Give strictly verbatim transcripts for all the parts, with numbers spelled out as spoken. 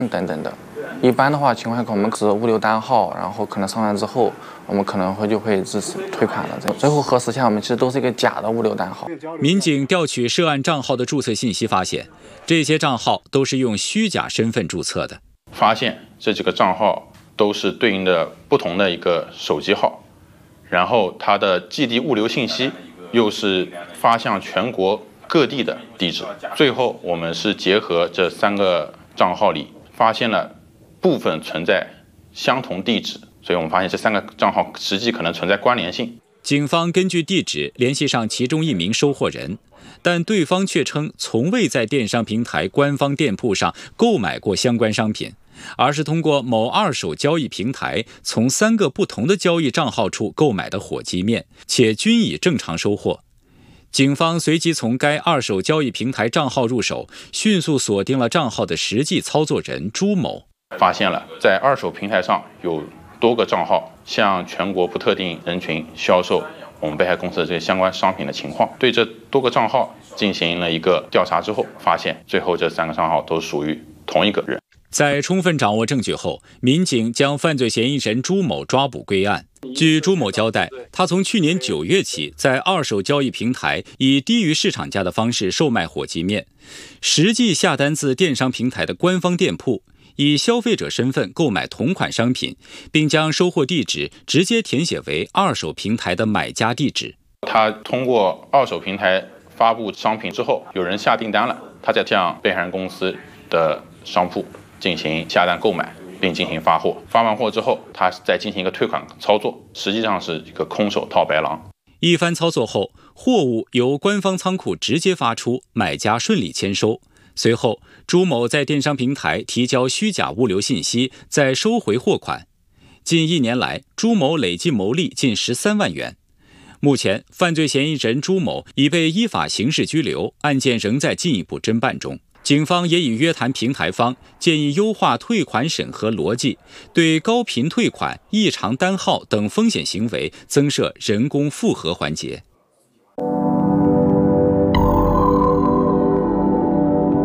等等的。一般的话情况下，我们是物流单号，然后可能上完之后，我们可能会就会支持退款了。最后核实下，我们其实都是一个假的物流单号。 民警调取涉案账号的注册信息，发现这些账号都是用虚假身份注册的。 发现这几个账号都是对应的不同的一个手机号，然后它的寄递物流信息又是发向全国各地的地址。最后我们是结合这三个账号里发现了部分存在相同地址，所以我们发现这三个账号实际可能存在关联性。 警方根据地址联系上其中一名收货人，但对方却称从未在电商平台官方店铺上购买过相关商品，而是通过某二手交易平台从三个不同的交易账号处购买的火鸡面，且均已正常收货。警方随即从该二手交易平台账号入手，迅速锁定了账号的实际操作人朱某。 发现了在二手平台上有多个账号向全国不特定人群销售我们被害公司的这些相关商品的情况。对这多个账号进行了一个调查之后，发现最后这三个账号都属于同一个人。 在充分掌握证据后，民警将犯罪嫌疑人朱某抓捕归案。据朱某交代，他从去年九月起在二手交易平台以低于市场价的方式售卖火鸡面，实际下单自电商平台的官方店铺，以消费者身份购买同款商品，并将收货地址直接填写为二手平台的买家地址。 他通过二手平台发布商品之后，有人下订单了，他再向被害人公司的商铺进行下单购买，并进行发货。发完货之后，他再进行一个退款操作，实际上是一个空手套白狼。 一番操作后，货物由官方仓库直接发出，买家顺利签收。随后，朱某在电商平台提交虚假物流信息，再收回货款。近一年来，朱某累计牟利近十三万元。目前，犯罪嫌疑人朱某已被依法刑事拘留，案件仍在进一步侦办中。警方也已约谈平台方，建议优化退款审核逻辑，对高频退款、异常单号等风险行为增设人工复核环节。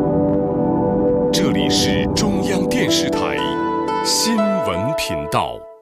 这里是中央电视台新闻频道。